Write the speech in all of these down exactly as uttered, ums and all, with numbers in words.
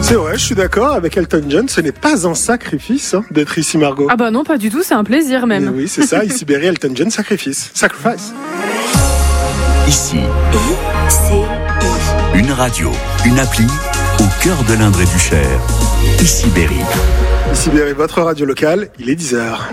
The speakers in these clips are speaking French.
C'est vrai, je suis d'accord avec Elton John, ce n'est pas un sacrifice hein, d'être ici, Margot. Ah bah non, pas du tout, c'est un plaisir même. Mais oui, c'est ça, ici Berry, Elton John, sacrifice. Sacrifice. Ici, une radio, une appli, au cœur de l'Indre et du Cher. Ici Berry. Ici Berry, votre radio locale, il est dix heures.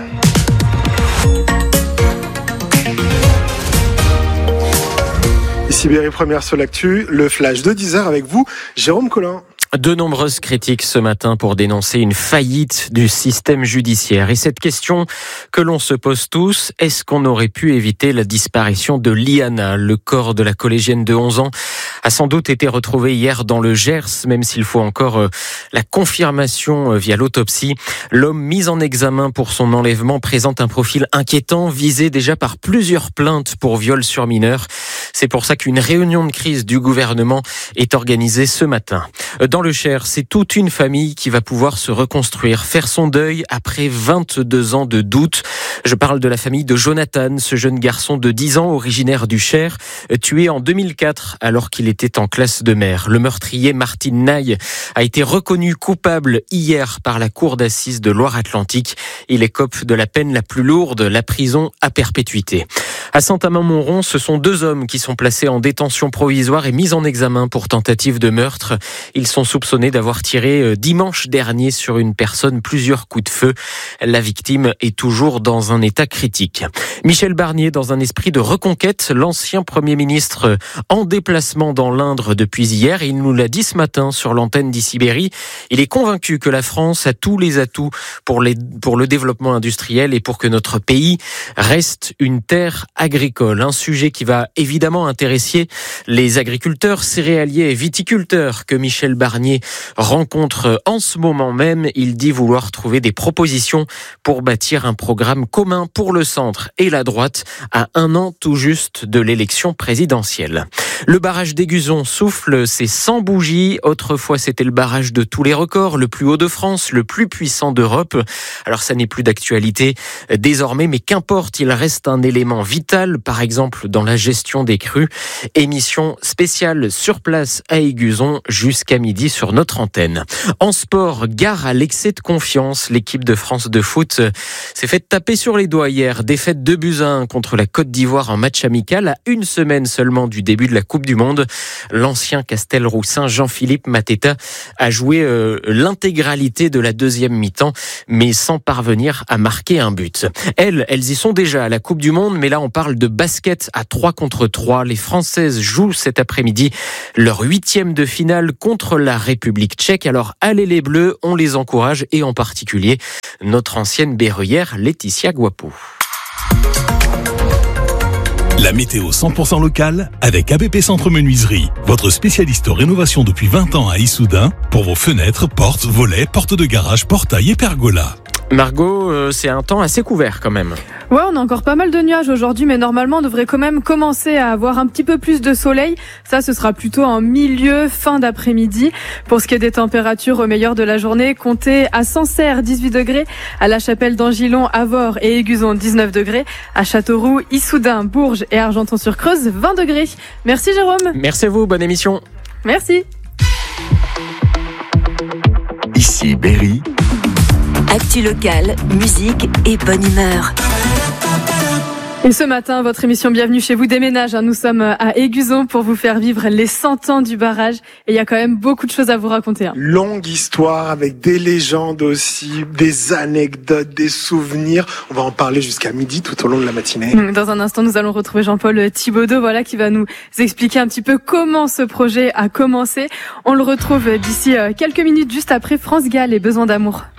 Ici Berry, première sur l'actu, le flash de dix heures avec vous, Jérôme Collin. De nombreuses critiques ce matin pour dénoncer une faillite du système judiciaire. Et cette question que l'on se pose tous, est-ce qu'on aurait pu éviter la disparition de Liana? Le corps de la collégienne de onze ans a sans doute été retrouvé hier dans le Gers, même s'il faut encore la confirmation via l'autopsie. L'homme mis en examen pour son enlèvement présente un profil inquiétant, visé déjà par plusieurs plaintes pour viol sur mineur. C'est pour ça qu'une réunion de crise du gouvernement est organisée ce matin. Dans le Cher, c'est toute une famille qui va pouvoir se reconstruire, faire son deuil après vingt-deux ans de doute. Je parle de la famille de Jonathan, ce jeune garçon de dix ans, originaire du Cher, tué en deux mille quatre alors qu'il était en classe de mer. Le meurtrier Martin Naï a été reconnu coupable hier par la cour d'assises de Loire-Atlantique. Il écope de la peine la plus lourde, la prison à perpétuité. À Saint-Amand-Montrond, ce sont deux hommes qui sont placés en détention provisoire et mis en examen pour tentative de meurtre. Ils sont soupçonnés d'avoir tiré dimanche dernier sur une personne plusieurs coups de feu. La victime est toujours dans un état critique. Michel Barnier, dans un esprit de reconquête, l'ancien Premier ministre en déplacement dans l'Indre depuis hier, et il nous l'a dit ce matin sur l'antenne d'Ici Berry. Il est convaincu que la France a tous les atouts pour, les, pour le développement industriel et pour que notre pays reste une terre agricole. Un sujet qui va évidemment intéresser les agriculteurs, céréaliers et viticulteurs que Michel Barnier rencontre en ce moment même. Il dit vouloir trouver des propositions pour bâtir un programme commun pour le centre et la droite à un an tout juste de l'élection présidentielle. Le barrage d'Aiguzon souffle ses cent bougies. Autrefois, c'était le barrage de tous les records, le plus haut de France, le plus puissant d'Europe. Alors, ça n'est plus d'actualité désormais, mais qu'importe, il reste un élément vital, par exemple dans la gestion des crues. Émission spéciale sur place à Aiguzon jusqu'à midi sur notre antenne. En sport, gare à l'excès de confiance. L'équipe de France de foot s'est fait taper sur les doigts hier. Défaite deux buts à un contre la Côte d'Ivoire en match amical à une semaine seulement du début de la Coupe du Monde. L'ancien Castelroussin Jean-Philippe Mateta a joué euh, l'intégralité de la deuxième mi-temps, mais sans parvenir à marquer un but. Elles, elles y sont déjà à la Coupe du Monde, mais là on parle de basket à trois contre trois. Les Françaises jouent cet après-midi leur huitième de finale contre la République tchèque. Alors allez les Bleus, on les encourage, et en particulier notre ancienne berruyère Laetitia Guapo. La météo cent pour cent locale avec A B P Centre Menuiserie, votre spécialiste en rénovation depuis vingt ans à Issoudun pour vos fenêtres, portes, volets, portes de garage, portails et pergolas. Margot, euh, c'est un temps assez couvert quand même. Ouais, on a encore pas mal de nuages aujourd'hui, mais normalement on devrait quand même commencer à avoir un petit peu plus de soleil. Ça, ce sera plutôt en milieu, fin d'après-midi. Pour ce qui est des températures au meilleur de la journée, comptez à Sancerre dix-huit degrés, à La Chapelle d'Angilon, Avord et Aiguzon dix-neuf degrés, à Châteauroux, Issoudun, Bourges et Argenton-sur-Creuse vingt degrés. Merci Jérôme. Merci à vous, bonne émission. Merci. Ici Berry. Actu locale, musique et bonne humeur. Et ce matin, votre émission Bienvenue chez vous déménage. Nous sommes à Aiguzon pour vous faire vivre les cent ans du barrage. Et il y a quand même beaucoup de choses à vous raconter. Longue histoire avec des légendes aussi, des anecdotes, des souvenirs. On va en parler jusqu'à midi tout au long de la matinée. Dans un instant, nous allons retrouver Jean-Paul Thibaudot, voilà, qui va nous expliquer un petit peu comment ce projet a commencé. On le retrouve d'ici quelques minutes, juste après France Gall et Besoin d'amour.